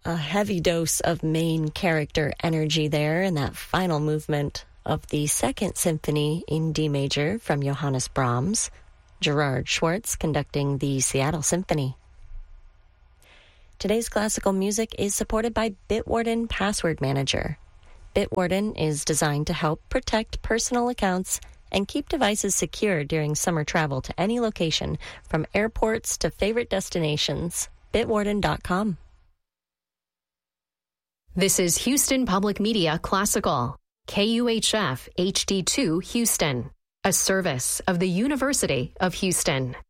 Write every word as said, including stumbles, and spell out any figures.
A heavy dose of main character energy there in that final movement of the Second Symphony in D major from Johannes Brahms. Gerard Schwartz conducting the Seattle Symphony. Today's classical music is supported by Bitwarden Password Manager. Bitwarden is designed to help protect personal accounts and keep devices secure during summer travel to any location, from airports to favorite destinations. Bitwarden dot com. This is Houston Public Media Classical, K U H F H D two Houston, a service of the University of Houston.